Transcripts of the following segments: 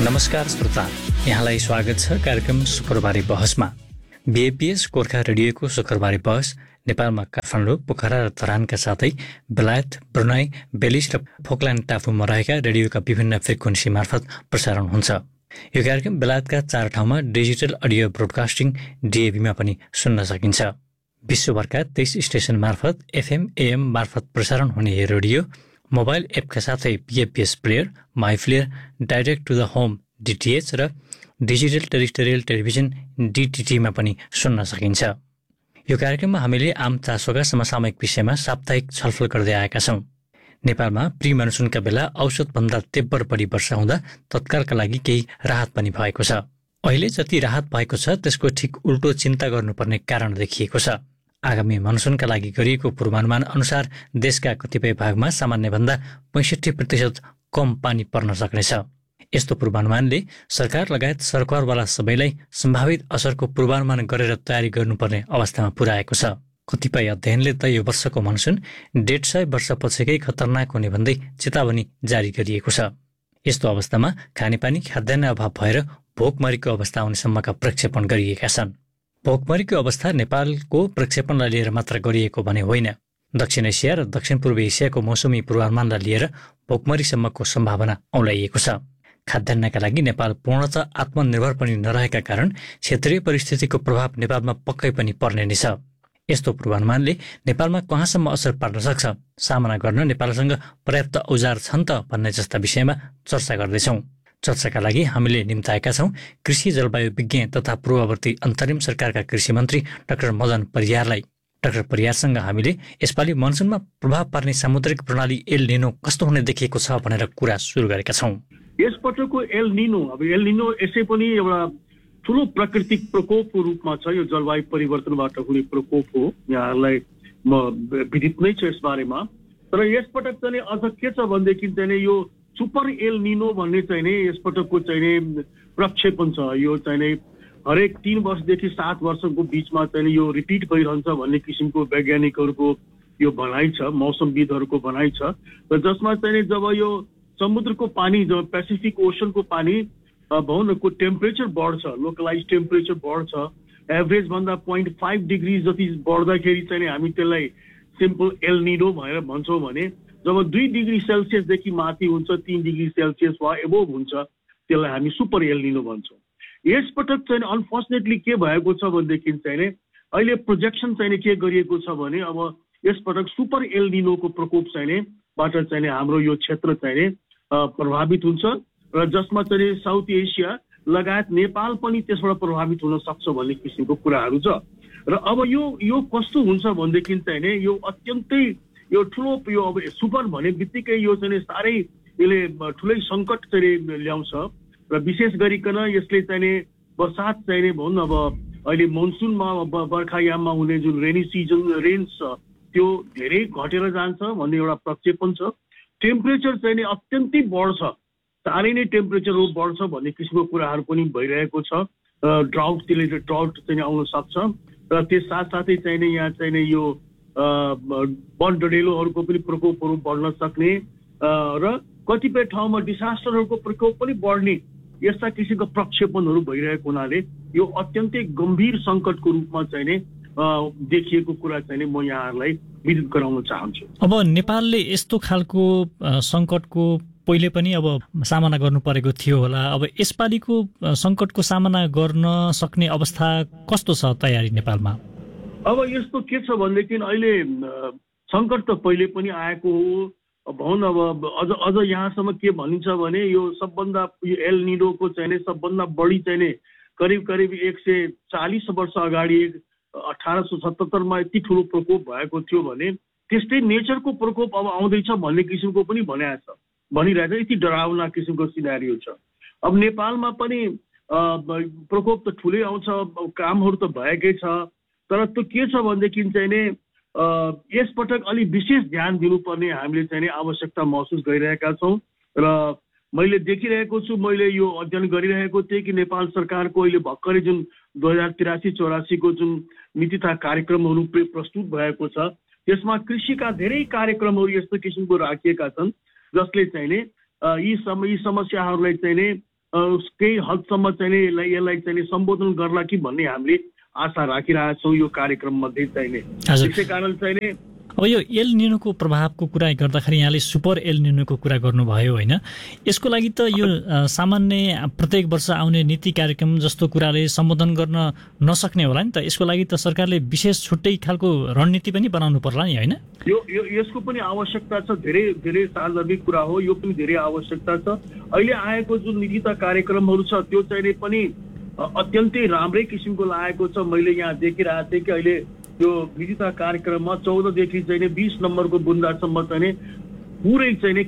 नमस्कार श्रोता, यहाँलाई स्वागत छ कार्यक्रम शुक्रबारे बहसमा। बीएपीएस गोर्खा रेडियोको शुक्रबारे बहस नेपालमा काठमाडौँ, पोखरा र धरानका साथै बेलायत, ब्रुनाई, बेलिज र फोकल्यान्ड टापुमा रहेका रेडियोका विभिन्न फ्रिक्वेन्सी मार्फत प्रसारण हुन्छ। यो कार्यक्रम बेलायतका 4 ठाउँमा डिजिटल अडियो ब्रोडकास्टिङ DAB-मा पनि सुन्न सकिन्छ। विश्वभरका 23 स्टेशन मार्फत FM, AM मार्फत प्रसारण हुने यो रेडियो मोबाइल एपका साथै BAPS player, my player, direct to the home DTH र डिजिटल टेरिस्टोरियल टेलिभिजन DTT-मा पनि सुन्न सकिन्छ। यो कार्यक्रममा हामीले आम चासोका समसामयिक विषयमा साप्ताहिक छलफल गर्दै आएका छौँ। नेपालमा प्री मनसुनका बेला औसतभन्दा तेब्बर बढी वर्षा हुँदा तत्कालका लागि केही राहत पनि भएको छ। अहिले जति राहत भएको छ त्यसको ठिक उल्टो चिन्ता गर्नुपर्ने कारण देखिएको छ। आगामी मनसुनका लागि गरिएको पूर्वानुमान अनुसार देशका कतिपय भागमा सामान्यभन्दा 65% कम पानी पर्न सक्नेछ। यस्तो पूर्वानुमानले सरकार लगायत सरकारवाला सबैलाई सम्भावित असरको पूर्वानुमान गरेर तयारी गर्नुपर्ने अवस्थामा पुर्याएको छ। कतिपय अध्ययनले त यो वर्षको मनसुन 150 वर्ष पछिकै खतरनाक हुने भन्दै चेतावनी जारी गरिएको छ। यस्तो अवस्थामा खानेपानी, खाद्यान्न अभाव भएर भोकमरीको अवस्था आउनेसम्मका प्रक्षेपण गरिएका छन्। भोकमरीको अवस्था नेपालको प्रक्षेपणलाई लिएर मात्र गरिएको भने होइन। दक्षिण एसिया र दक्षिण पूर्व एसियाको मौसमी पूर्वानुमानलाई लिएर भोकमरीसम्मको सम्भावना औँल्याइएको छ। खाद्यान्नका लागि नेपाल पूर्णतः आत्मनिर्भर पनि नरहेका कारण क्षेत्रीय परिस्थितिको प्रभाव नेपालमा पक्कै पनि पर्ने नै छ। यस्तो पूर्वानुमानले नेपालमा कहाँसम्म असर पार्न सक्छ, सामना गर्न नेपालसँग पर्याप्त औजार छन् त भन्ने जस्ता विषयमा चर्चा गर्दैछौँ। चर्चाका लागि हामीले निम्ताएका छौँ कृषि जलवायु विज्ञ तथा पूर्ववर्ती अन्तरिम सरकारका कृषि मन्त्री डाक्टर मदन परियारलाई। डाक्टर परियारसँग हामीले यसपालि मनसुनमा प्रभाव पार्ने सामुद्रिक प्रणाली एल निनो कस्तो हुने देखिएको छ भनेर कुरा सुरु गरेका छौँ। यसपटकको एल निनो यसै पनि एउटा ठुलो प्राकृतिक प्रकोपको रूपमा छ। यो जलवायु परिवर्तनबाट हुने प्रकोप हो। यहाँहरूलाई म विदित नै छु यसबारेमा। तर यसपटक चाहिँ अझ के छ भनेदेखि चाहिँ यो सुपर एल निनो भन्ने चाहिँ नि यसपटकको चाहिँ प्रक्षेपण छ। यो चाहिँ हरेक 3 वर्षदेखि 7 वर्षको बिचमा चाहिँ यो रिपिट भइरहन्छ भन्ने किसिमको वैज्ञानिकहरूको यो भनाइ छ, मौसमविदहरूको भनाइ छ। र जसमा चाहिँ जब यो समुद्रको पानी, जब पेसिफिक ओसनको पानी भनौँ न को टेम्परेचर बढ्छ, लोकलाइज टेम्परेचर बढ्छ, एभरेज भन्दा 0.5 डिग्री जति बढ्दाखेरि चाहिँ हामी त्यसलाई सिम्पल एल निनो भनेर भन्छौँ भने जब 2 डिग्री सेल्सियसदेखि माथि हुन्छ, 3 डिग्री सेल्सियस वा एबोभ हुन्छ, त्यसलाई हामी सुपर एल निनो भन्छौँ। यसपटक चाहिँ अनफर्चुनेटली के भएको छ भनेदेखि चाहिँ अहिले प्रोजेक्सन चाहिँ के गरिएको छ भने अब यसपटक सुपर एल निनोको प्रकोप चाहिँ बाट चाहिँ हाम्रो यो क्षेत्र चाहिँ प्रभावित हुन्छ र जसमा चाहिँ साउथ एसिया लगायत नेपाल पनि त्यसबाट प्रभावित हुन सक्छ भन्ने किसिमको कुराहरू छ। र अब यो कस्तो हुन्छ भनेदेखि चाहिँ यो अत्यन्तै यो ठुलो यो अब सुपर भने बित्तिकै यो चाहिँ साह्रै यसले ठुलै सङ्कट चाहिँ ल्याउँछ। र विशेष गरिकन यसले चाहिँ बर्सात चाहिँ भनौँ न अब अहिले मनसुनमा बर्खायाममा हुने जुन रेनी सिजन रेन्स छ त्यो धेरै घटेर जान्छ भन्ने एउटा प्रक्षेपण छ। टेम्परेचर चाहिँ अत्यन्तै बढ्छ, साह्रै नै टेम्परेचर बढ्छ भन्ने किसिमको कुराहरू पनि भइरहेको छ। ड्राउट चाहिँ आउन सक्छ। र त्यस साथसाथै चाहिँ यहाँ चाहिँ यो वन डढेलोहरूको पनि प्रकोपहरू बढ्न सक्ने र कतिपय ठाउँमा डिसास्टरहरूको प्रकोप पनि बढ्ने यस्ता किसिमका प्रक्षेपणहरू भइरहेको हुनाले यो अत्यन्तै गम्भीर सङ्कटको रूपमा चाहिँ देखिएको कुरा चाहिँ म यहाँहरूलाई विदित गराउन चाहन्छु। अब नेपालले यस्तो खालको सङ्कटको पहिले पनि अब सामना गर्नु परेको थियो होला। अब यसपालिको सङ्कटको सामना गर्न सक्ने अवस्था कस्तो छ तयारी नेपालमा? अब यस्तो के छ भनेदेखि अहिले सङ्कट त पहिले पनि आएको हो। भनौँ न अब अझ यहाँसम्म के भनिन्छ भने यो सबभन्दा यो एल निनोको चाहिँ सबभन्दा बढी चाहिँ करिब 140 वर्ष अगाडि 1877मा यति ठुलो प्रकोप भएको थियो भने त्यस्तै नेचरको प्रकोप अब आउँदैछ भन्ने किसिमको पनि भनिरहेछ। यति डरावना किसिमको सिनारियो छ। अब नेपालमा पनि प्रकोप त ठुलै आउँछ, कामहरू त भएकै छ। तर त्यो के छ भनेदेखि चाहिँ यसपटक अलि विशेष ध्यान दिनुपर्ने हामीले चाहिँ आवश्यकता महसुस गरिरहेका छौँ। र मैले देखिरहेको छु, मैले यो अध्ययन गरिरहेको थिएँ कि नेपाल सरकारको अहिले भर्खरै जुन 2083-84 को जुन नीति तथा कार्यक्रमहरू प्रस्तुत भएको छ त्यसमा कृषिका धेरै कार्यक्रमहरू यस्तो किसिमको राखिएका छन् जसले चाहिँ यी समस्याहरूलाई चाहिँ केही हदसम्म चाहिँ यसलाई चाहिँ सम्बोधन गर्ला कि भन्ने हामीले आशा राखिरहेका छौँ यो कार्यक्रम मध्ये चाहिँ त्यसै कारण चाहिँ अब यो एल निनोको प्रभावको कुरा गर्दाखेरि यहाँले सुपर एल निनोको कुरा गर्नुभयो होइन, यसको लागि त यो सामान्य प्रत्येक वर्ष आउने नीति कार्यक्रम जस्तो कुराले सम्बोधन गर्न नसक्ने होला नि त। यसको लागि त सरकारले विशेष छुट्टै खालको रणनीति पनि बनाउनु पर्ला नि होइन? यसको पनि आवश्यकता छ, धेरै धेरै सार्वजनिक कुरा हो, यो पनि धेरै आवश्यकता छ। अहिले आएको जुन नीतिका कार्यक्रमहरू छ त्यो चाहिँ पनि अत्यन्तै राम्रै किसिमको लागेको छ। मैले यहाँ देखिरहेको थिएँ कि अहिले यो विविधता कार्यक्रममा 14 देखि चाहिँ 20 नम्बरको बुन्दासम्म चाहिँ पुरै चाहिँ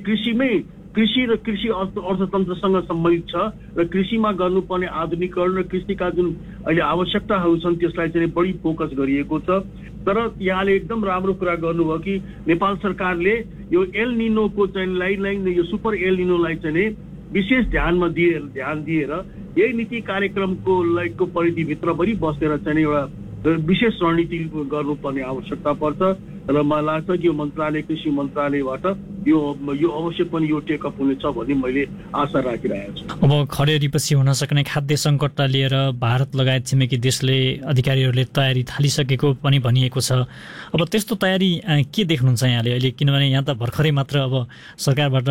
कृषि र कृषि अर्थतन्त्रसँग सम्बन्धित छ र कृषिमा गर्नुपर्ने आधुनिकीकरण र कृषिका जुन अहिले आवश्यकताहरू छन् त्यसलाई चाहिँ बढी फोकस गरिएको छ। तर यहाँले एकदम राम्रो कुरा गर्नुभयो कि नेपाल सरकारले यो एल निनोको चाहिँ यो सुपर एल निनोलाई चाहिँ विशेष ध्यान दिएर यही नीति कार्यक्रमको लाइकको परिधिभित्र पनि बसेर चाहिँ एउटा विशेष रणनीति गर्नुपर्ने आवश्यकता पर्छ र मलाई लाग्छ कि यो मन्त्रालय कृषि मन्त्रालयबाट यो अवश्य पनि यो टेकअप हुनेछ भन्ने मैले आशा राखिरहेको छु। अब खडेरीपछि हुन सक्ने खाद्य सङ्कटलाई लिएर भारत लगायत छिमेकी देशले अधिकारीहरूले तयारी थालिसकेको पनि भनिएको छ। अब त्यस्तो तयारी के देख्नुहुन्छ यहाँले अहिले? किनभने यहाँ त भर्खरै मात्र अब सरकारबाट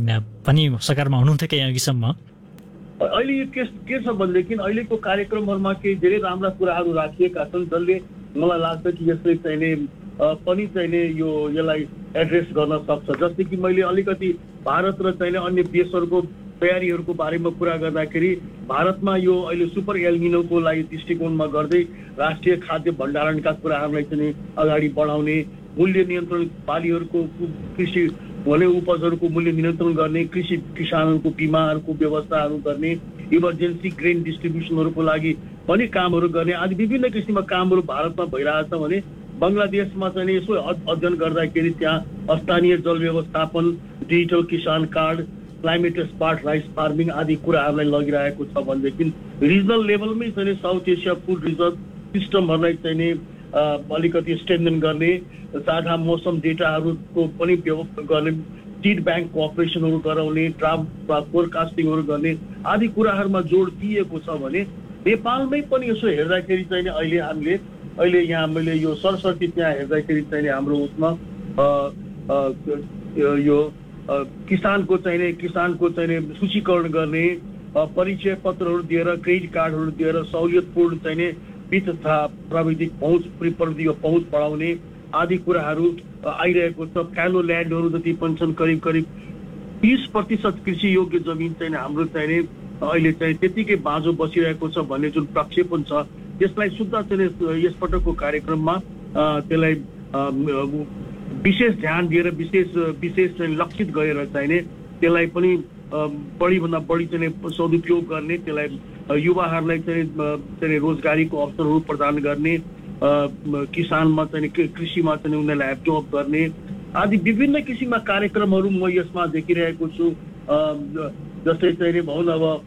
पनि सरकारमा हुनुहुन्थ्यो केही अघिसम्म। अहिले यो के छ भनेदेखि अहिलेको कार्यक्रमहरूमा केही धेरै राम्रा कुराहरू राखिएका छन् जसले मलाई लाग्छ कि यसले चाहिँ पनि चाहिँ यसलाई एड्रेस गर्न सक्छ। जस्तै कि मैले अलिकति भारत र चाहिँ अन्य देशहरूको तयारीहरूको बारेमा कुरा गर्दाखेरि भारतमा यो अहिले सुपर एल निनोको लागि दृष्टिकोणमा गर्दै राष्ट्रिय खाद्य भण्डारणका कुराहरूलाई चाहिँ अगाडि बढाउने, मूल्य नियन्त्रण, बालीहरूको कृषि भने उपजहरूको मूल्य नियन्त्रण गर्ने, कृषि किसानहरूको बिमाहरूको व्यवस्थाहरू गर्ने, इमर्जेन्सी ग्रेन डिस्ट्रिब्युसनहरूको लागि पनि कामहरू गर्ने आदि विभिन्न किसिमका कामहरू भारतमा भइरहेछ भने बङ्गलादेशमा चाहिँ यसो अध्ययन गर्दाखेरि त्यहाँ स्थानीय जल व्यवस्थापन, डिजिटल किसान card, climate smart rice farming आदि कुराहरूलाई लगिरहेको छ भनेदेखि रिजनल लेभलमै चाहिँ साउथ एसिया फुड रिजर्भ सिस्टमहरूलाई चाहिँ अलिकति स्ट्रेन्थन गर्ने, साझा मौसम डेटाहरूको पनि व्यवस्था गर्ने, सीड ब्याङ्क कोअपरेसनहरू गराउने, ड्राफ्ट फोरकास्टिङहरू गर्ने आदि कुराहरूमा जोड दिएको छ भने नेपालमै पनि यसो हेर्दाखेरि चाहिँ अहिले यहाँ मैले यो सरस्वती त्यहाँ हेर्दाखेरि चाहिँ हाम्रो उसमा यो किसानको चाहिँ सूचीकरण गर्ने, परिचय पत्रहरू दिएर, क्रेडिट कार्डहरू दिएर सहुलियतपूर्ण चाहिँ वित्त तथा प्राविधिक पहुँच बढाउने आदि कुराहरू आइरहेको छ। फ्यालो ल्यान्डहरू जति पनि छन् करिब 30% कृषि योग्य जमिन चाहिँ हाम्रो चाहिँ अहिले चाहिँ त्यतिकै बाँझो बसिरहेको छ भन्ने जुन प्रक्षेपण छ त्यसलाई सुद्धा चाहिँ यसपटकको कार्यक्रममा त्यसलाई विशेष ध्यान दिएर विशेष चाहिँ लक्षित गरेर चाहिँ त्यसलाई पनि बढीभन्दा बढी चाहिँ सदुपयोग गर्ने, त्यसलाई युवाहरूलाई चाहिँ रोजगारीको अवसरहरू प्रदान गर्ने, किसानमा चाहिँ कृषिमा चाहिँ उनीहरूलाई एब्जर्ब गर्ने आदि विभिन्न किसिमका कार्यक्रमहरू म यसमा देखिरहेको छु। जस्तै चाहिँ भनौँ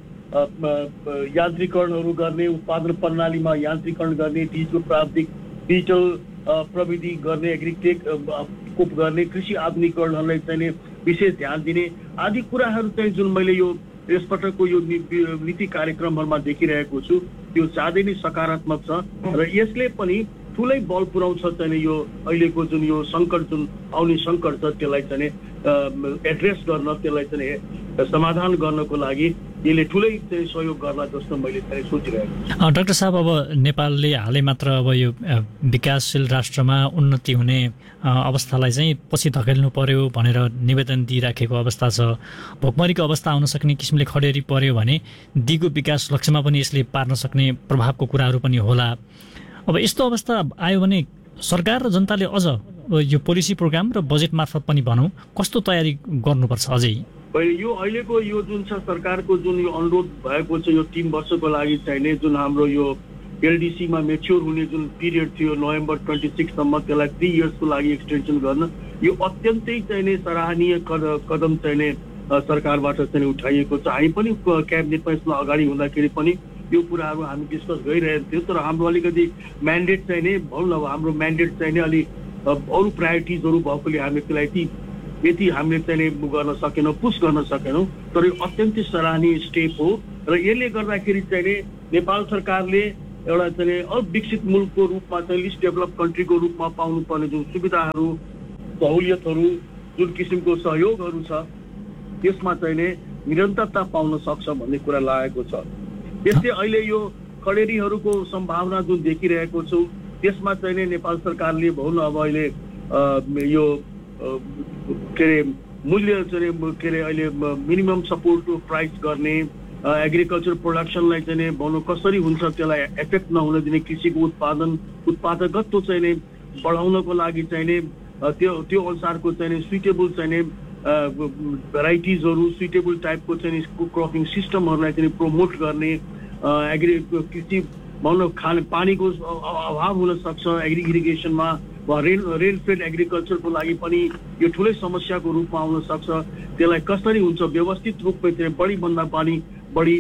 अब यान्त्रिकरणहरू गर्ने, उत्पादन प्रणालीमा यान्त्रिकरण गर्ने, डिजिटल प्रविधि गर्ने, एग्रिटेक कोप गर्ने, कृषि आधुनिकीकरणहरूलाई चाहिँ विशेष ध्यान दिने आदि कुराहरू चाहिँ जुन मैले यो यसपटकको यो नीति कार्यक्रमहरूमा देखिरहेको छु त्यो ज्यादै नै सकारात्मक छ र यसले पनि ठुलै बल पुर्याउँछ चाहिँ यो अहिलेको जुन यो सङ्कट जुन आउने सङ्कट छ त्यसलाई चाहिँ एड्रेस गर्न, त्यसलाई चाहिँ समाधान गर्नको लागि यसले ठुलै चाहिँ सहयोग गर्ला जस्तो मैले चाहिँ सोचिरहेको छु। डाक्टर साहब, अब नेपालले हालै मात्र अब यो विकासशील राष्ट्रमा उन्नति हुने अवस्थालाई चाहिँ पछि धकेल्नु पर्यो भनेर निवेदन दिइराखेको अवस्था छ। भोकमरीको अवस्था आउन सक्ने किसिमले खडेरी पर्यो भने दिगो विकास लक्ष्यमा पनि यसले पार्न सक्ने प्रभावको कुराहरू पनि होला। अब यस्तो अवस्था आयो भने सरकार र जनताले अझ यो पोलिसी प्रोग्राम र बजेट मार्फत पनि भनौँ कस्तो तयारी गर्नुपर्छ अझै? यो अहिलेको यो जुन छ सरकारको जुन यो अनुरोध भएको छ यो 3 वर्षको लागि चाहिने जुन हाम्रो यो एलडीसीमा मेच्योर हुने जुन पिरियड थियो नोभेम्बर 26 सम्म त्यसलाई 3 इयर्सको लागि एक्सटेन्सन गर्न यो अत्यन्तै चाहिने सराहनीय कदम चाहिने सरकारबाट चाहिँ उठाइएको छ। हामी पनि क्याबिनेटमा यसमा अगाडि हुँदाखेरि पनि यो कुराहरू हामी डिस्कस गरिरहेको थियौँ, तर हाम्रो अलिकति म्यान्डेट चाहिने भनौँ न अब हाम्रो म्यान्डेट चाहिने अलिक अरू प्रायोरिटिजहरू भएकोले हामी त्यसलाई यति हामीले चाहिँ गर्न सकेनौँ, पुस गर्न सकेनौँ, तर यो अत्यन्तै सराहनीय स्टेप हो र यसले गर्दाखेरि चाहिँ नेपाल सरकारले एउटा चाहिँ अविकसित मुलुकको रूपमा चाहिँ लिस्ट डेभलप कन्ट्रीको रूपमा पाउनुपर्ने जुन सुविधाहरू, सहुलियतहरू, जुन किसिमको सहयोगहरू छ त्यसमा चाहिँ निरन्तरता पाउन सक्छ भन्ने कुरा लागेको छ। त्यस्तै अहिले यो खडेरीहरूको सम्भावना जुन देखिरहेको छु त्यसमा चाहिँ नेपाल सरकारले भनौँ अब अहिले यो के अरे मूल्य चाहिँ के अरे अहिले मिनिमम सपोर्ट प्राइस गर्ने, एग्रिकल्चर प्रोडक्सनलाई चाहिँ भनौँ कसरी हुन्छ त्यसलाई एफेक्ट नहुन दिने, कृषिको उत्पादकत्व चाहिँ बढाउनको लागि चाहिँ त्यो अनुसारको चाहिँ सुइटेबल चाहिँ भेराइटिजहरू, सुइटेबल टाइपको चाहिँ क्रपिङ सिस्टमहरूलाई चाहिँ प्रमोट गर्ने, कृषि भनौँ पानीको अभाव हुन सक्छ इरिगेसनमा वा रेन फेड एग्रिकल्चरको लागि पनि यो ठुलै समस्याको रूपमा आउन सक्छ। त्यसलाई कसरी हुन्छ व्यवस्थित रूपमा चाहिँ बढी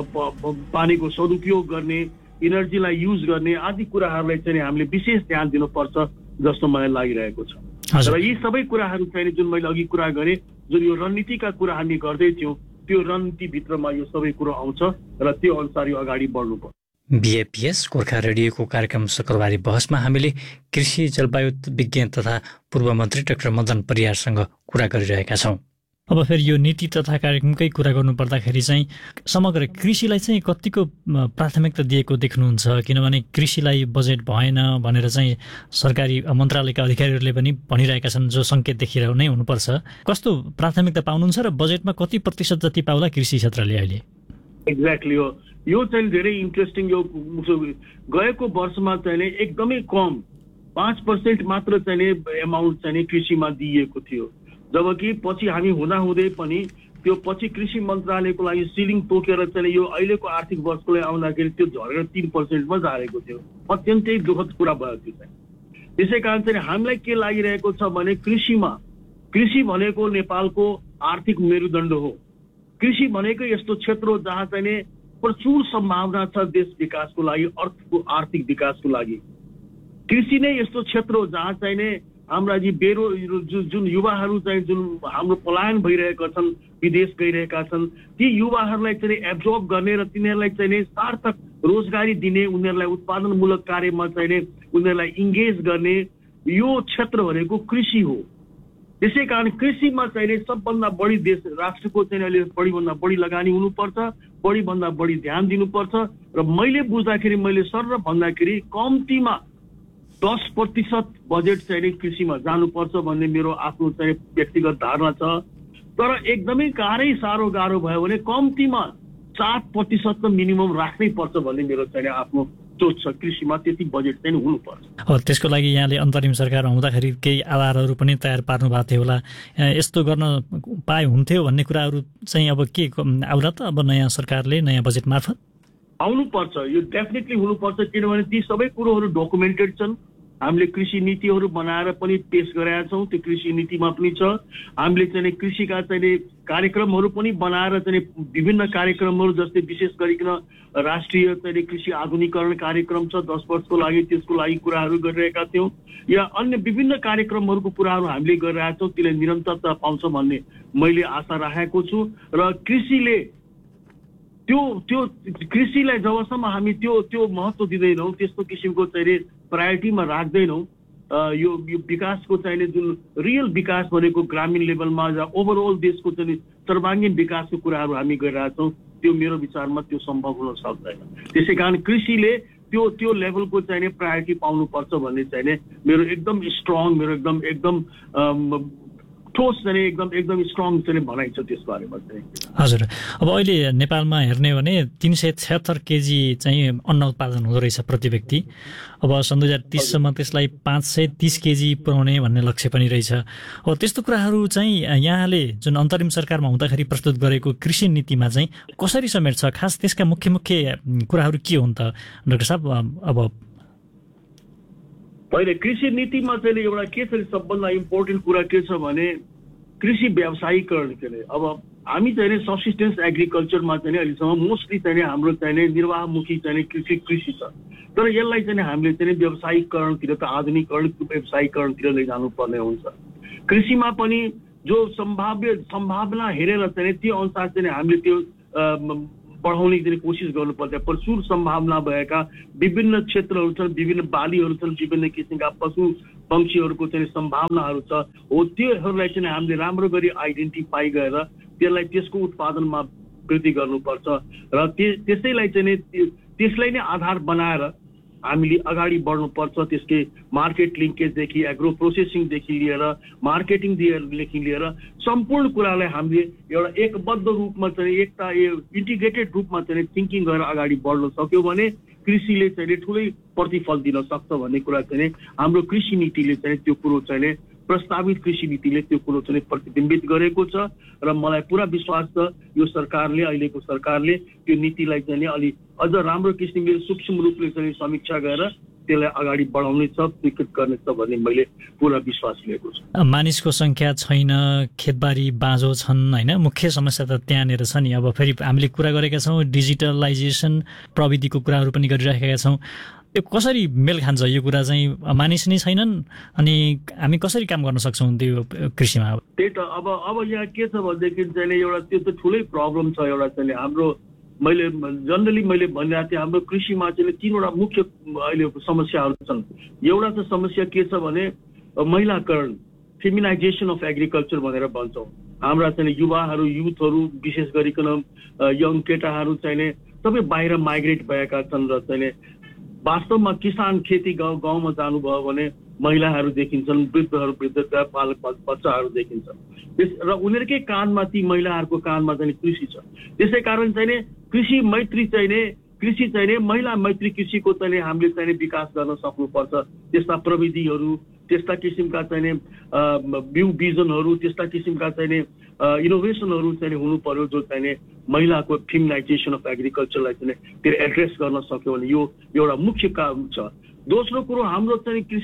पानीको सदुपयोग गर्ने, इनर्जीलाई युज गर्ने आदि कुराहरूलाई चाहिँ हामीले विशेष ध्यान दिनुपर्छ जस्तो मलाई लागिरहेको छ। र यी सबै कुराहरू चाहिँ जुन मैले अघि कुरा गरेँ, जुन यो रणनीतिका कुरा हामी गर्दै थियौँ त्यो रणनीतिभित्रमा यो सबै कुरो आउँछ र त्यो अनुसार यो अगाडि बढ्नुपर्छ। बीएपीएस गोर्खा रेडियोको कार्यक्रम शुक्रबारी बहसमा हामीले कृषि जलवायु विज्ञान तथा पूर्व मन्त्री डाक्टर मदन परियारसँग कुरा गरिरहेका छौँ। अब फेरि यो नीति तथा कार्यक्रमकै कुरा गर्नुपर्दाखेरि चाहिँ समग्र कृषिलाई चाहिँ कतिको प्राथमिकता दिएको देख्नुहुन्छ? किनभने कृषिलाई बजेट भएन भनेर चाहिँ सरकारी मन्त्रालयका अधिकारीहरूले पनि भनिरहेका छन्, जो सङ्केत देखिरहेको नै हुनुपर्छ। कस्तो प्राथमिकता पाउनुहुन्छ र बजेटमा कति प्रतिशत जति पाउला कृषि क्षेत्रले अहिले? एक्ज्याक्टली हो, यो चाहिँ धेरै इन्ट्रेस्टिङ। यो गएको वर्षमा चाहिँ एकदमै कम 5% मात्र चाहिँ एमाउन्ट चाहिँ कृषिमा दिइएको थियो, जबकि पछि हामी हुँदाहुँदै पनि त्यो पछि कृषि मन्त्रालयको लागि सिलिङ तोकेर चाहिँ यो अहिलेको आर्थिक वर्षको लागि आउँदाखेरि त्यो झरेर 3%मा झारेको थियो। अत्यन्तै दुःखद कुरा भयो त्यो चाहिँ। त्यसै कारण चाहिँ हामीलाई के लागिरहेको छ भने कृषि भनेको नेपालको आर्थिक मेरुदण्ड हो। कृषि भनेको यस्तो क्षेत्र हो जहाँ चाहिँ प्रचुर सम्भावना छ देश विकासको लागि, अर्थको आर्थिक विकासको लागि। कृषि नै यस्तो क्षेत्र हो जहाँ चाहिँ हाम्रा जुन युवाहरू चाहिँ जुन हाम्रो पलायन भइरहेका छन्, विदेश गइरहेका छन्, ती युवाहरूलाई चाहिँ एब्जर्ब गर्ने र तिनीहरूलाई चाहिँ सार्थक रोजगारी दिने, उनीहरूलाई उत्पादनमूलक कार्यमा चाहिँ उनीहरूलाई इङ्गेज गर्ने यो क्षेत्र भनेको कृषि हो। त्यसै कारण कृषिमा चाहिँ सबभन्दा बढी देश राष्ट्रको चाहिँ अहिले बढीभन्दा बढी लगानी हुनुपर्छ, बढीभन्दा बढी ध्यान दिनुपर्छ। र मैले बुझ्दाखेरि मैले सर भन्दाखेरि कम्तीमा 10% बजेट चाहिँ कृषिमा जानुपर्छ भन्ने मेरो आफ्नो चाहिँ व्यक्तिगत धारणा छ। तर एकदमै साह्रो गाह्रो भयो भने कम्तीमा 7% त मिनिमम राख्नै पर्छ भन्ने मेरो चाहिँ आफ्नो सोच छ। कृषिमा त्यति बजेट चाहिँ हुनुपर्छ। अब त्यसको लागि यहाँले अन्तरिम सरकार हुँदाखेरि केही आधारहरू पनि तयार पार्नु भएको थियो होला, यस्तो गर्न पाए हुन्थ्यो भन्ने कुराहरू चाहिँ अब के आउला त? अब नयाँ सरकारले नयाँ बजेट मार्फत आउनुपर्छ, यो डेफिनेटली हुनुपर्छ। किनभने ती सबै कुरोहरू डकुमेन्टेड छन्। हामीले कृषि नीतिहरू बनाएर पनि पेश गरेका छौँ, त्यो कृषि नीतिमा पनि छ। हामीले चाहिँ कृषिका चाहिँ कार्यक्रमहरू पनि बनाएर चाहिँ विभिन्न कार्यक्रमहरू जस्तै विशेष गरिकन राष्ट्रिय चाहिँ कृषि आधुनिकीकरण कार्यक्रम छ 10 वर्षको लागि, त्यसको लागि कुराहरू गरिरहेका थियौँ। या अन्य विभिन्न कार्यक्रमहरूको कुराहरू हामीले गरिरहेका छौँ, त्यसले निरन्तरता पाउँछ भन्ने मैले आशा राखेको छु। र कृषिले कृषिलाई जबसम्म हामी त्यो महत्त्व दिँदैनौँ, त्यस्तो किसिमको चाहिँ प्रायोरिटीमा राख्दैनौँ, यो विकासको चाहिँ जुन रियल विकास भनेको ग्रामीण लेभलमा या ओभरअल देशको चाहिँ सर्वाङ्गीण विकासको कुराहरू हामी गरिरहेका छौँ, त्यो मेरो विचारमा त्यो सम्भव हुन सक्दैन। त्यसै कारण कृषिले त्यो लेभलको चाहिँ प्रायोरिटी पाउनुपर्छ भन्ने चाहिँ मेरो एकदम स्ट्रङ, मेरो एकदम ठोस चाहिँ एकदम स्ट्रङ चाहिँ भनाइ छ त्यस बारेमा चाहिँ। हजुर, अब अहिले नेपालमा हेर्ने हो भने 376 केजी चाहिँ अन्न उत्पादन हुँदो रहेछ प्रति व्यक्ति। अब सन् 2030सम्म त्यसलाई 530 केजी पुर्याउने भन्ने लक्ष्य पनि रहेछ। अब त्यस्तो कुराहरू चाहिँ यहाँले जुन अन्तरिम सरकारमा हुँदाखेरि प्रस्तुत गरेको कृषि नीतिमा चाहिँ कसरी समेट्छ? खास त्यसका मुख्य कुराहरू के हुन् त डाक्टर साहब? अब पहिले कृषि नीतिमा चाहिँ एउटा के छ, सबभन्दा इम्पोर्टेन्ट कुरा के छ भने कृषि व्यावसायीकरण के अरे। अब हामी चाहिँ सब्सिस्टेन्स एग्रिकल्चरमा चाहिँ अहिलेसम्म मोस्टली चाहिँ हाम्रो चाहिँ निर्वाहमुखी चाहिँ कृषि छ। तर यसलाई चाहिँ हामीले चाहिँ व्यावसायिकरणतिर त आधुनिकीकरण व्यावसायिकरणतिर लैजानु पर्ने हुन्छ। कृषिमा पनि जो सम्भावना हेरेर चाहिँ त्यो अनुसार चाहिँ हामीले त्यो बढाउने चाहिँ कोसिस गर्नुपर्छ। प्रचुर सम्भावना भएका विभिन्न क्षेत्रहरू छन्, विभिन्न बालीहरू छन्, विभिन्न किसिमका पशु पंक्षीहरूको चाहिँ सम्भावनाहरू छ। हो त्योहरूलाई चाहिँ हामीले राम्रो गरी आइडेन्टिफाई गरेर त्यसलाई त्यसको उत्पादनमा वृद्धि गर्नुपर्छ र त्यसैलाई चाहिँ त्यसलाई नै आधार बनाएर हामीले अगाडि बढ्नुपर्छ। त्यसकै मार्केट लिङ्केजदेखि एग्रो प्रोसेसिङदेखि लिएर मार्केटिङदेखि लिएर सम्पूर्ण कुरालाई हामीले एउटा एकबद्ध रूपमा चाहिँ एकता इन्टिग्रेटेड रूपमा चाहिँ थिङ्किङ गरेर अगाडि बढ्न सक्यो भने कृषिले चाहिँ ठुलै प्रतिफल दिन सक्छ भन्ने कुरा चाहिँ हाम्रो कृषि नीतिले चाहिँ त्यो कुरो चाहिँ प्रस्तावित कृषि नीतिले त्यो कुरो चाहिँ प्रतिबिम्बित गरेको छ र मलाई पुरा विश्वास छ यो सरकारले अहिलेको सरकारले त्यो नीतिलाई चाहिँ अलि अझ राम्रो किसिमले सूक्ष्म रूपले चाहिँ समीक्षा गरेर त्यसलाई अगाडि बढाउनेछ, स्वीकृत गर्नेछ भन्ने मैले पुरा विश्वास लिएको छु। मानिसको संख्या छैन, खेतबारी बाँझो छन् हैन, मुख्य समस्या त त्यहाँनिर छ नि। अब फेरि हामीले कुरा गरेका छौँ डिजिटलाइजेसन प्रविधिको कुराहरू पनि गरिराखेका छौँ। यो कसरी मेल खान्छ यो कुरा चाहिँ? मानिस नै छैनन् अनि हामी कसरी काम गर्न सक्छौँ त्यो कृषिमा? त्यही त अब यहाँ के छ भनेदेखि चाहिँ एउटा त्यो त ठुलै प्रब्लम छ। एउटा चाहिँ हाम्रो मैले भनिरहेको थिएँ हाम्रो कृषिमा चाहिँ तीनवटा मुख्य अहिले समस्याहरू छन्। एउटा त समस्या के छ भने महिलाकरण, फेमिनाइजेसन अफ एग्रिकल्चर भनेर भन्छौँ। हाम्रा चाहिँ युवाहरू युथहरू विशेष गरिकन यङ केटाहरू चाहिँ सबै बाहिर माइग्रेट भएका छन् र चाहिँ वास्तवमा किसान खेती गाउँमा जानुभयो भने महिलाहरू देखिन्छन्, वृद्धका बालक बच्चाहरू देखिन्छन् र उनीहरूकै कानमा ती महिलाहरूको कानमा चाहिँ कृषि छ। त्यसै कारण चाहिँ कृषि मैत्री चाहिँ महिला मैत्री कृषिको चाहिँ हामीले चाहिँ विकास गर्न सक्नुपर्छ। त्यस्ता प्रविधिहरू, त्यस्ता किसिमका चाहिँ बिउ बिजनहरू, त्यस्ता किसिमका चाहिँ इनोभेसनहरू चाहिँ हुनु पर्यो जो चाहिँ महिलाको फेमिनाइजेसन अफ एग्रिकल्चरलाई चाहिँ त्यो एड्रेस गर्न सक्यो भने यो एउटा मुख्य काम छ। दोस्रो कुरो हाम्रो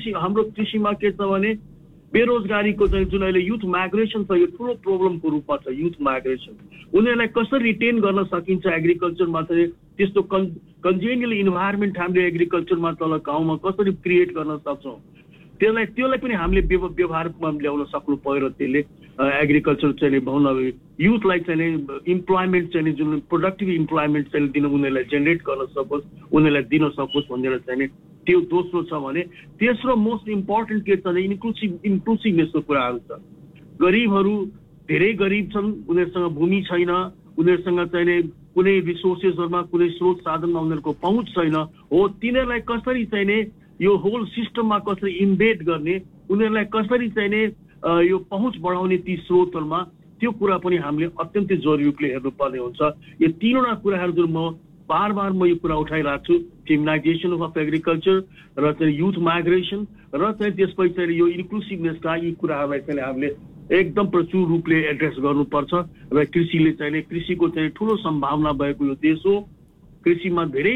कृषिमा के छ भने बेरोजगारीको चाहिँ जुन अहिले युथ माइग्रेसन छ यो ठुलो प्रब्लमको रूपमा छ। युथ माइग्रेसन उनीहरूलाई कसरी रिटेन गर्न सकिन्छ एग्रिकल्चरमा चाहिँ त्यस्तो कन्जेनियल इन्भाइरोमेन्ट हामीले एग्रिकल्चरमा तल गाउँमा कसरी क्रिएट गर्न सक्छौँ त्यसलाई पनि हामीले व्यवहारमा ल्याउन सक्नु पर्यो। त्यसले एग्रिकल्चर चाहिँ भनौँ युथलाई चाहिँ इम्प्लोइमेन्ट चाहिँ जुन प्रोडक्टिभ इम्प्लोइमेन्ट चाहिँ दिन उनीहरूलाई जेनेरेट गर्न सकोस्, उनीहरूलाई दिन सकोस् भनेर चाहिँ त्यो दोस्रो छ भने तेस्रो मोस्ट इम्पोर्टेन्ट के छ भने इन्क्लुसिभनेसको कुराहरू छ। गरिबहरू धेरै गरिब छन्, उनीहरूसँग भूमि छैन, उनीहरूसँग चाहिँ कुनै रिसोर्सेसहरूमा कुनै स्रोत साधनमा उनीहरूको पहुँच छैन। हो तिनीहरूलाई कसरी चाहिँ यो होल सिस्टममा कसरी इम्बेड गर्ने, उनीहरूलाई कसरी चाहिँ यो पहुँच बढाउने ती स्रोतहरूमा त्यो कुरा पनि हामीले अत्यन्तै जरुरी रूपले हेर्नुपर्ने हुन्छ। यो तीनवटा कुराहरू जुन बार म यो कुरा उठाइरहेको छु, फेमिनाइजेसन अफ एग्रिकल्चर र चाहिँ युथ माइग्रेसन र चाहिँ त्यसपछि चाहिँ यो इन्क्लुसिभनेसका यी कुराहरूलाई चाहिँ हामीले एकदम प्रचुर रूपले एड्रेस गर्नुपर्छ र कृषिले चाहिँ कृषिको चाहिँ ठुलो सम्भावना भएको यो देश हो। कृषिमा धेरै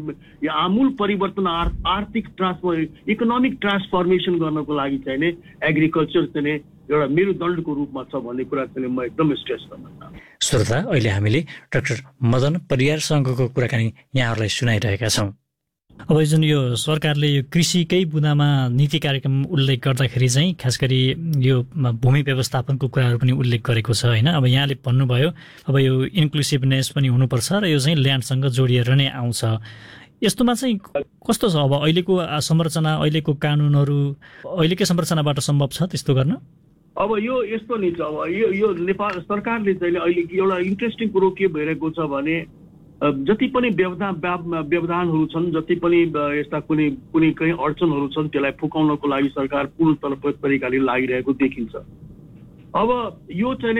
आमूल परिवर्तन आर्थिक इकोनोमिक ट्रान्सफर्मेसन गर्नको लागि चाहिँ एग्रिकल्चर चाहिँ एउटा मेरुदण्डको रूपमा छ भन्ने कुरा चाहिँ म एकदम स्ट्रेस गर्न चाहन्छु। श्रोता, अहिले हामीले डाक्टर मदन परियारसँगको कुराकानी यहाँहरूलाई सुनाइरहेका छौँ। अब जुन यो सरकारले यो कृषिकै बुँदामा नीति कार्यक्रम उल्लेख गर्दाखेरि चाहिँ खास गरी यो भूमि व्यवस्थापनको कुराहरू पनि उल्लेख गरेको छ होइन। अब यहाँले भन्नुभयो अब यो इन्क्लुसिभनेस पनि हुनुपर्छ र यो चाहिँ ल्यान्डसँग जोडिएर नै आउँछ। यस्तोमा चाहिँ कस्तो छ अब अहिलेको संरचना, अहिलेको कानुनहरू, अहिलेकै संरचनाबाट सम्भव छ त्यस्तो गर्न? अब यो यस्तो नि छ, अब यो नेपाल सरकारले चाहिँ अहिले एउटा इन्ट्रेस्टिङ कुरो के भइरहेको छ भने जति पनि व्यवधानहरू छन्, जति पनि यस्ता कुनै कहीँ अडचनहरू छन् त्यसलाई फुकाउनको लागि सरकार पूर्ण तरिकाले लागिरहेको देखिन्छ। अब यो चाहिँ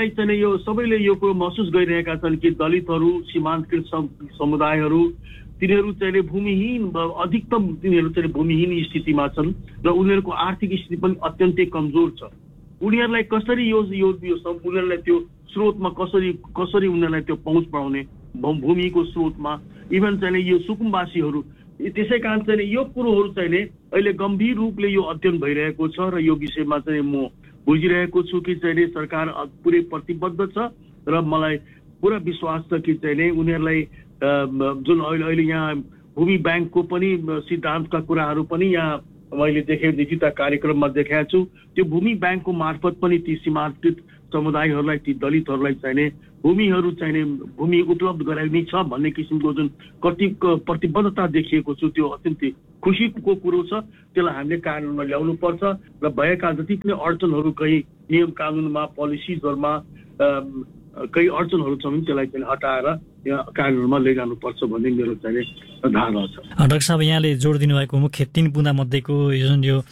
सबैले यो कुरो महसुस गरिरहेका छन् कि दलितहरू, सीमान्तकृत समुदायहरू तिनीहरू चाहिँ भूमिहीन, अधिकतम तिनीहरू चाहिँ भूमिहीन स्थितिमा छन् र उनीहरूको आर्थिक स्थिति पनि अत्यन्तै कमजोर छ। उनीहरूलाई कसरी उनीहरूलाई त्यो स्रोतमा कसरी उनीहरूलाई त्यो पहुँच बढाउने भूमिको स्रोतमा, इभन चाहिँ यो सुकुम्बासीहरू। त्यसै कारण चाहिँ यो कुरोहरू चाहिँ अहिले गम्भीर रूपले यो अध्ययन भइरहेको छ र यो विषयमा चाहिँ म बुझिरहेको छु कि चाहिँ सरकार पुरै प्रतिबद्ध छ र मलाई पुरा विश्वास छ कि चाहिँ उनीहरूलाई जुन अहिले यहाँ भूमि ब्याङ्कको पनि सिद्धान्तका कुराहरू पनि यहाँ मैले देखेदेखि त कार्यक्रममा देखाएको छु त्यो भूमि ब्याङ्कको मार्फत पनि ती सीमान्तकृत समुदायहरूलाई ती दलितहरूलाई चाहिने भूमिहरू चाहिने भूमि उपलब्ध गराइने छ भन्ने किसिमको जुन प्रतिबद्धता देखिएको छु त्यो अत्यन्तै खुसीको कुरो छ। त्यसलाई हामीले कानुनमा ल्याउनु पर्छ र भएका जति पनि अडचनहरू कहीँ नियम कानुनमा पोलिसिजहरूमा केही अडचनहरू छ भने त्यसलाई चाहिँ हटाएर यहाँ कानुनमा लैजानुपर्छ भन्ने मेरो चाहिँ धारणा छ। डाक्टर साहब यहाँले जोड दिनुभएको मुख्य 3 बुँदा मध्येको जुन यो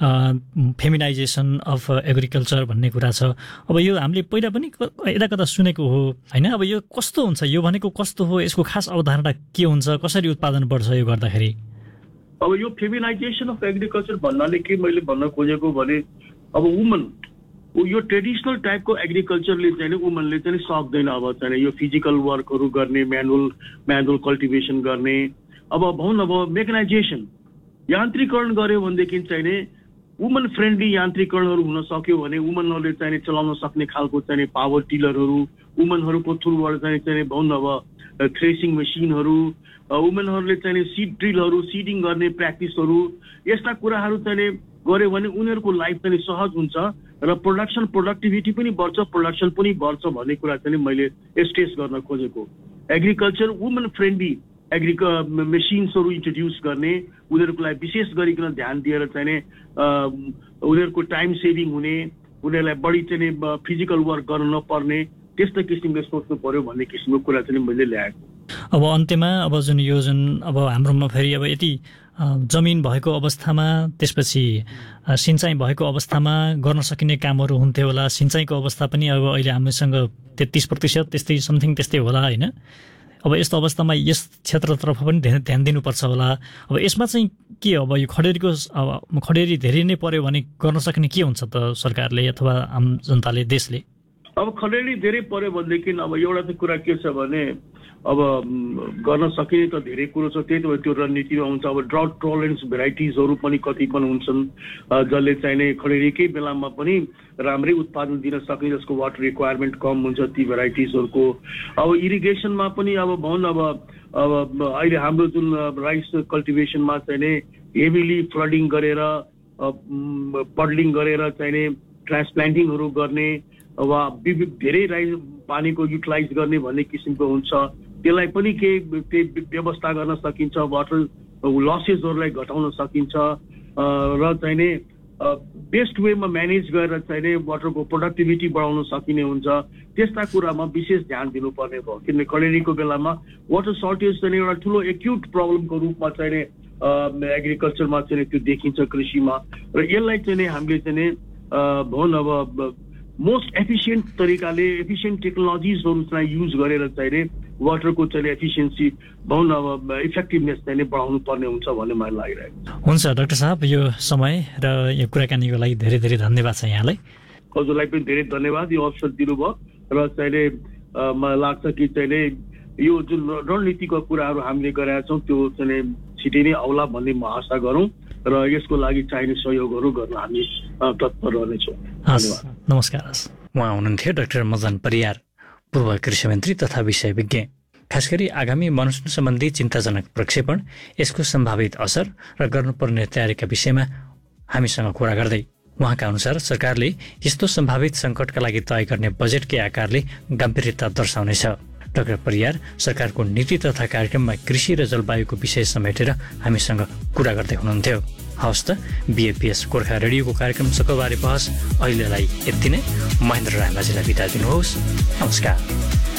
फेमिनाइजेसन अफ एग्रिकल्चर भन्ने कुरा छ, अब यो हामीले पहिला पनि यता कता सुनेको हो होइन, अब यो कस्तो हुन्छ, यो भनेको कस्तो हो, यसको खास अवधारणा के हुन्छ, कसरी उत्पादन बढ्छ यो गर्दाखेरि? अब यो फेमिनाइजेसन अफ एग्रिकल्चर भन्नाले के मैले भन्न खोजेको भने अब वुमन यो ट्रेडिसनल टाइपको एग्रिकल्चरले चाहिँ वुमनले चाहिँ सक्दैन अब चाहिँ यो फिजिकल वर्कहरू गर्ने म्यानुअल कल्टिभेसन गर्ने। अब भनौँ न अब मेकनाइजेसन यान्त्रिकरण गर्यो भनेदेखि चाहिँ वुमन फ्रेन्डली यान्त्रिकरणहरू हुन सक्यो भने वुमनहरूले चाहिँ चलाउन सक्ने खालको चाहिँ पावर टिलरहरू, वुमनहरूको थ्रुबाट चाहिँ भनौँ न अब थ्रेसिङ मेसिनहरू, वुमेनहरूले चाहिँ सिड ड्रिलहरू सिडिङ गर्ने प्र्याक्टिसहरू, यस्ता कुराहरू चाहिँ गर्यो भने उनीहरूको लाइफ चाहिँ सहज हुन्छ र प्रोडक्टिभिटी पनि बढ्छ, प्रोडक्सन पनि बढ्छ भन्ने कुरा चाहिँ मैले स्ट्रेस गर्न खोजेको। एग्रिकल्चर वुमन फ्रेन्डली मेसिन्सहरू इन्ट्रोड्युस गर्ने, उनीहरूको लागि विशेष गरिकन ध्यान दिएर चाहिँ उनीहरूको टाइम सेभिङ हुने, उनीहरूलाई बढी चाहिँ फिजिकल वर्क गर्न नपर्ने त्यस्तो किसिमले सोच्नु पर्यो भन्ने किसिमको कुरा चाहिँ मैले ल्याएको। अब अन्त्यमा अब अब हाम्रोमा फेरि अब यति जमिन भएको अवस्थामा त्यसपछि सिँचाइ भएको अवस्थामा गर्न सकिने कामहरू हुन्थ्यो होला, सिँचाइको अवस्था पनि अब अहिले हामीसँग 33% त्यस्तै समथिङ त्यस्तै होला होइन। अब यस्तो अवस्थामा यस क्षेत्रतर्फ पनि ध्यान दिनुपर्छ होला। अब यसमा चाहिँ के अब यो खडेरी धेरै नै पर्यो भने गर्न सक्ने के हुन्छ त सरकारले अथवा आम जनताले, देशले? अब खडेरी धेरै पर्यो भनेदेखि अब एउटा चाहिँ कुरा के छ भने अब गर्न सकिने त धेरै कुरो छ, त्यही त त्यो रणनीतिमा हुन्छ। अब ड्राउट टलरेन्स भेराइटिजहरू पनि कतिपय हुन्छन् जसले चाहिने खडेरीकै बेलामा पनि राम्रै उत्पादन दिन सक्ने, जसको वाटर रिक्वायरमेन्ट कम हुन्छ ती भेराइटिजहरूको। अब इरिगेसनमा पनि अब भनौँ अब अहिले हाम्रो जुन राइस कल्टिभेसनमा चाहिने हेभिली फ्लडिङ गरेर पडलिङ गरेर चाहिने ट्रान्सप्लान्टिङहरू गर्ने वा धेरै राइस पानीको युटिलाइज गर्ने भन्ने किसिमको हुन्छ, त्यसलाई पनि केही व्यवस्था गर्न सकिन्छ, वाटर लसेसहरूलाई घटाउन सकिन्छ र चाहिने बेस्ट वेमा म्यानेज गरेर चाहिने वाटरको प्रोडक्टिभिटी बढाउन सकिने हुन्छ। त्यस्ता कुरामा विशेष ध्यान दिनुपर्ने भयो, किनभने खडेरीको बेलामा वाटर सर्टेज चाहिँ एउटा ठुलो एक्युट प्रब्लमको रूपमा चाहिँ एग्रिकल्चरमा चाहिँ त्यो देखिन्छ कृषिमा, र यसलाई चाहिँ हामीले चाहिँ भनौँ अब मोस्ट एफिसियन्ट तरिकाले एफिसियन्ट टेक्नोलोजिजहरू चाहिँ युज गरेर चाहिँ वाटरको चाहिँ एफिसियन्सी भनौँ अब इफेक्टिभनेस चाहिँ बढाउनु पर्ने हुन्छ भन्ने मलाई लागिरहेको छ। हुन्छ डाक्टर साहब, यो समय र यो कुराकानीको लागि धेरै धेरै धन्यवाद छ यहाँलाई। हजुरलाई पनि धेरै धन्यवाद यो अवसर दिनुभयो र चाहिँ मलाई लाग्छ कि चाहिँ यो जुन रणनीतिको कुराहरू हामीले गरेका छौँ त्यो चाहिँ छिटै नै आउला भन्ने म आशा गरौँ र यसको लागि चाहिने सहयोगहरू गर्न हामी तत्पर रहनेछौँ। नमस्कार। उहाँ हुनुहुन्थ्यो डाक्टर मदन परियार, पूर्व कृषि मन्त्री तथा विषय विज्ञ। खास गरी आगामी मनसुन सम्बन्धी चिन्ताजनक प्रक्षेपण, यसको सम्भावित असर र गर्नुपर्ने तयारीका विषयमा हामीसँग कुरा गर्दै उहाँका अनुसार सरकारले यस्तो सम्भावित सङ्कटका लागि तय गर्ने बजेटकै आकारले गम्भीरता दर्शाउनेछ। डाक्टर परियार सरकारको नीति तथा कार्यक्रममा कृषि र जलवायुको विषय समेटेर हामीसँग कुरा गर्दै हुनुहुन्थ्यो। हवस् त, बीएपीएस गोर्खा रेडियोको कार्यक्रम शुक्रबारे बहस अहिलेलाई यति नै। महेन्द्र रायमाझीलाई बिदा दिनुहोस्। नमस्कार।